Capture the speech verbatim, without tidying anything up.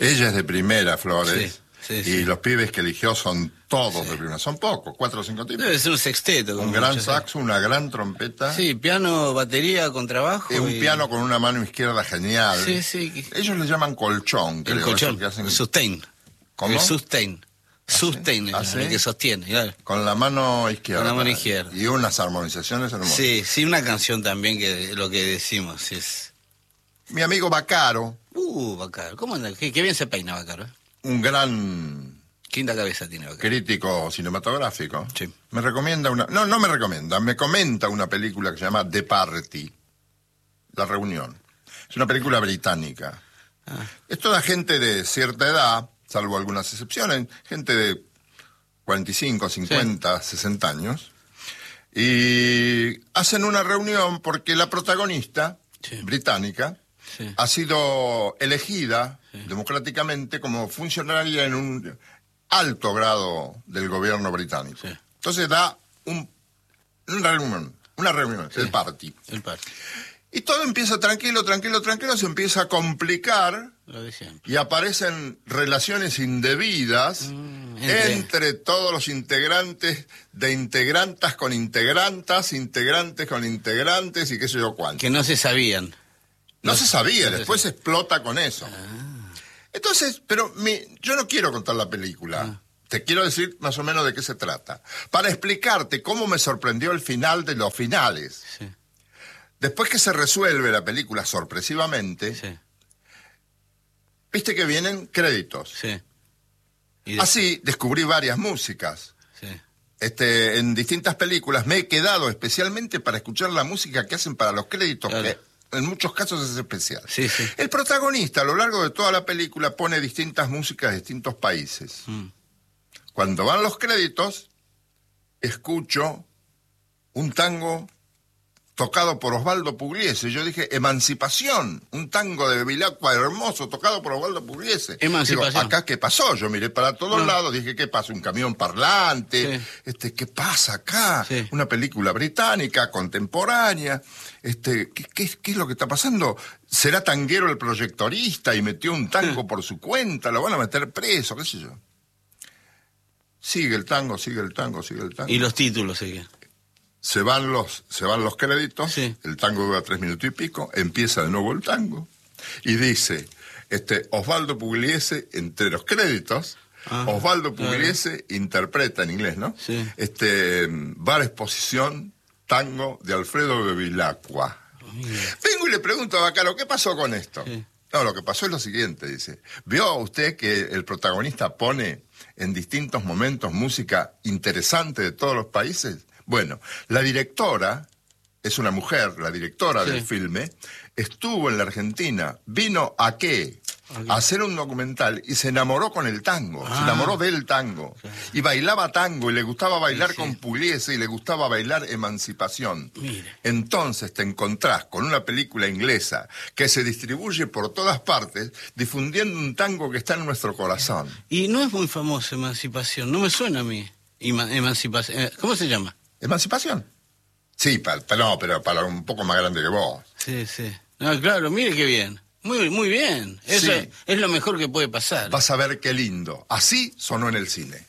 Ella es de primera, Flores. Sí. Sí, sí. Y los pibes que eligió son todos Sí. de primera. Son pocos, cuatro o cinco tipos. Debe ser un sexteto. Un gran saxo, una gran trompeta. Sí, piano, batería, contrabajo. Y un y... piano con una mano izquierda genial. Sí, sí. Ellos le llaman colchón, creo. El colchón, eso que hacen... el sustain. ¿Cómo? El sustain. Sustain, ¿Ah, es sí? el que sostiene, claro. Con la mano izquierda. Con la mano izquierda. Y unas armonizaciones hermosas. Sí, sí, una canción también que lo que decimos es... Mi amigo Baccaro. Uh, Baccaro, ¿cómo anda? Qué, qué bien se peina Baccaro, ¿eh? Un gran... Qué linda cabeza tiene Baccaro. Crítico cinematográfico. Sí. Me recomienda una... No, no me recomienda, me comenta una película que se llama The Party. La Reunión. Es una película británica. Ah. Es toda gente de cierta edad, salvo algunas excepciones, gente de cuarenta y cinco, cincuenta, sí. sesenta años, y hacen una reunión porque la protagonista, sí. británica, sí. ha sido elegida sí. democráticamente como funcionaria en un alto grado del gobierno británico. Sí. Entonces da un, una reunión, una reunión, sí. el party. El party. Y todo empieza tranquilo, tranquilo, tranquilo, se empieza a complicar y aparecen relaciones indebidas mm, entre... entre todos los integrantes, de integrantas con integrantas, integrantes con integrantes y qué sé yo cuánto. Que no se sabían. No, no se sabía, no después se... explota con eso. Ah. Entonces, pero mi, yo no quiero contar la película. Ah. Te quiero decir más o menos de qué se trata. Para explicarte cómo me sorprendió el final de los finales. Sí. Después que se resuelve la película sorpresivamente, sí. viste que vienen créditos. Sí. De... Así descubrí varias músicas. Sí. Este, en distintas películas me he quedado especialmente para escuchar la música que hacen para los créditos, claro. que en muchos casos es especial. Sí, sí. El protagonista a lo largo de toda la película pone distintas músicas de distintos países. Mm. Cuando van los créditos, escucho un tango tocado por Osvaldo Pugliese. Yo dije, Emancipación, un tango de Bevilacqua hermoso, tocado por Osvaldo Pugliese. Emancipación. Digo, ¿acá qué pasó? Yo miré para todos no. lados, dije, ¿qué pasa? Un camión parlante, sí. este, ¿qué pasa acá? Sí. Una película británica, contemporánea, este, ¿qué, qué, qué es lo que está pasando? ¿Será tanguero el proyectorista y metió un tango por su cuenta? ¿Lo van a meter preso? ¿Qué sé yo? Sigue el tango, sigue el tango, sigue el tango. Y los títulos siguen. Se van los, se van los créditos, sí. el tango dura tres minutos y pico, empieza de nuevo el tango, y dice, este, Osvaldo Pugliese, entre los créditos, ah, Osvaldo Pugliese claro. interpreta en inglés, ¿no? Sí. Este, Bar Exposición, tango de Alfredo Bevilacqua. Oh, vengo y le pregunto a Baccaro, ¿qué pasó con esto? Sí. No, lo que pasó es lo siguiente, dice, ¿vio usted que el protagonista pone en distintos momentos música interesante de todos los países? Bueno, la directora, es una mujer, la directora sí. del filme, estuvo en la Argentina, vino a qué? A hacer un documental y se enamoró con el tango, ah. se enamoró del tango. Sí. Y bailaba tango y le gustaba bailar sí, sí. con Pugliese y le gustaba bailar Emancipación. Mire. Entonces te encontrás con una película inglesa que se distribuye por todas partes, difundiendo un tango que está en nuestro corazón. Y no es muy famoso Emancipación, no me suena a mí. Ema- Emancipación, ¿cómo se llama? ¿Emancipación? Sí, para, para, no, pero para un poco más grande que vos. Sí, sí. No, claro, mire qué bien. Muy, muy bien. Eso sí. es lo mejor que puede pasar. Vas a ver qué lindo. Así sonó en el cine.